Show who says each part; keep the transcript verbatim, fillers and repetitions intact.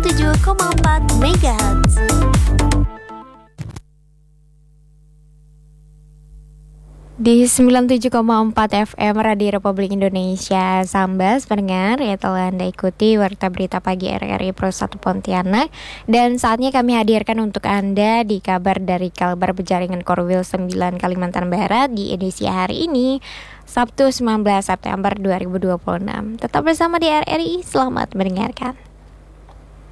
Speaker 1: tujuh koma empat megahertz.
Speaker 2: Di sembilan puluh tujuh koma empat F M Radio Republik Indonesia Sambas pendengar, ya telah Anda ikuti Warta Berita Pagi R R I Pro satu Pontianak. Dan saatnya kami hadirkan untuk Anda di kabar dari Kalbar Penjaringan Korwil sembilan Kalimantan Barat di edisi hari ini, Sabtu sembilan belas September dua ribu dua puluh enam. Tetap bersama di R R I, selamat mendengarkan.